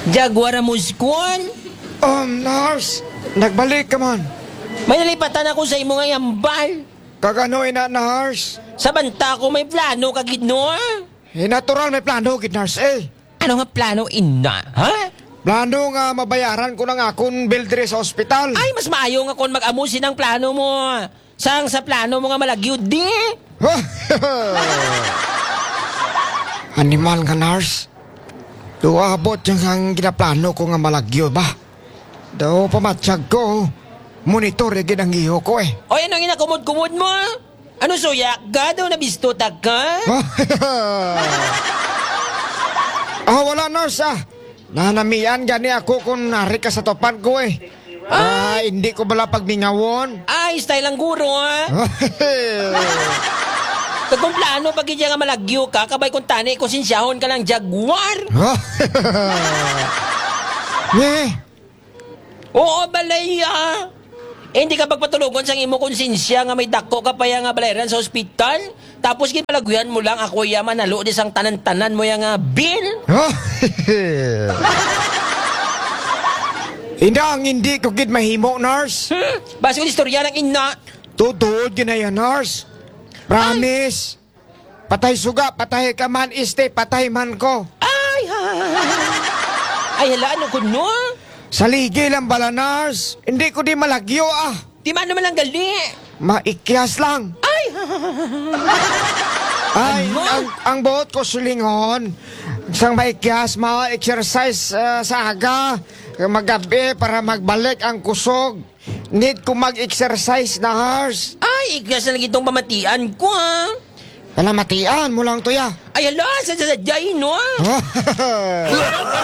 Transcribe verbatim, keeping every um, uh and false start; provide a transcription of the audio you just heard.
Jaguar muskon. Um, nurse, nagbalik ka man. May nalipatan ako sa imo nga yambal. Kaganoy na, nurse. Sa banta ko may plano kagid no. Eh, natural may plano, gid nurse eh. Ano nga plano ina? Ha? Plano nga mabayaran ko ng akong bill diri sa ospital. Ay, mas maayo nga kung mag-amusin ang plano mo. Sang sa plano mo nga malagyod di. Animal nga, nurse. Duabot yung ang ginaplano ko nga malagyo ba? Daw pamatsyag ko. Monitor yung ginangiho ko eh. O ano ginakumod-kumod mo? Ano suyak ka? Daw nabistuta ka? Ah, wala, nurse ah. Nanamian gani ako kung nari ka sa topan ko eh. Ah, hindi ko bala pagmingawon. Ay, style ang guro ha? Kung plano pag hindi nga malagyo ka, kabay kung tani, konsensyahon ka lang Jaguar. Eh, Oo, balaya. Eh, hindi ka pagpatulugon sa imo konsensya nga may dako ka pa nga balayaran sa ospital. Tapos ginpalaguyan mo lang ako yaman nalo di sang tanan-tanan mo yung nga bill. Indang hindi ko gid mahimo, nurse. Hmm? Baso yung istorya ng ina. Tutuod ginaya, nurse. Promise. Patay suga, patay ka man, iste, patay man ko. Ay, ha. Ay, hala, ano ko no? Saligi lang bala, nurse. Hindi ko di malagyo ah. Di man naman lang gali. Maikyas lang. Ay, Ay, Ano? ang, ang buot ko sulingon. Isang maikyas, ma-exercise uh, sa aga. Magabi para magbalik ang kusog. Need ko mag-exercise na, nurse. ay, ikas na lang itong pamatian ko ha. Alamatian mo lang to ya. Ay, hala, sa sasadyay no?